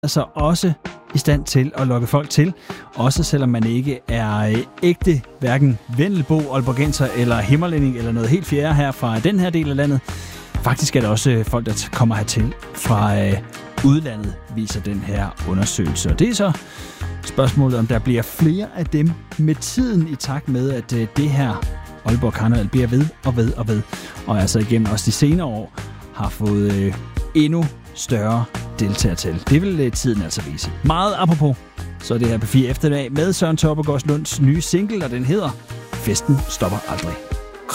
altså også i stand til at lokke folk til, også selvom man ikke er ægte, hverken Vendelbo, Aalborgenser eller himmerlænding eller noget helt fjerde her fra den her del af landet. Faktisk er der også folk, der kommer hertil fra udlandet, viser den her undersøgelse. Og det er så spørgsmålet, om der bliver flere af dem med tiden i takt med, at det her Aalborg Karneval bliver ved og ved og ved. Og altså igennem også de senere år har fået endnu større deltagertal. Det vil tiden altså vise. Meget apropos, så er det her P4 Eftermiddag med Søren Toppegaard Lunds nye single, og den hedder Festen stopper aldrig.